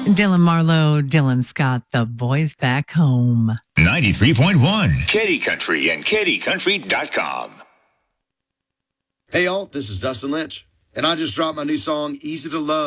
Dylan Marlowe, Dylan Scott, The Boys Back Home. 93.1 Kitty Country and kittycountry.com. Hey, y'all, this is Dustin Lynch, and I just dropped my new song, Easy to Love.